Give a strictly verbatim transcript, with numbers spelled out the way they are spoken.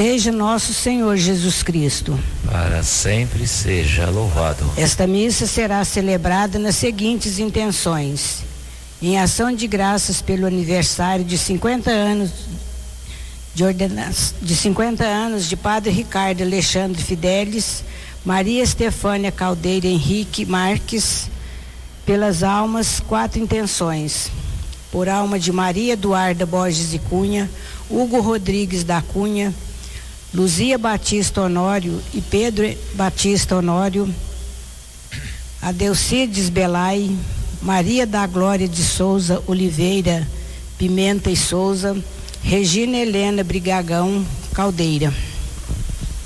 Seja nosso Senhor Jesus Cristo. Para sempre seja louvado. Esta missa será celebrada nas seguintes intenções: em ação de graças pelo aniversário de cinquenta anos de ordenação, de cinquenta anos de Padre Ricardo Alexandre Fidelis, Maria Estefânia Caldeira Henrique Marques, pelas almas, quatro intenções: por alma de Maria Eduarda Borges e Cunha, Hugo Rodrigues da Cunha, Luzia Batista Honório e Pedro Batista Honório, Adelcides Belay, Maria da Glória de Souza Oliveira Pimenta e Souza, Regina Helena Brigagão Caldeira.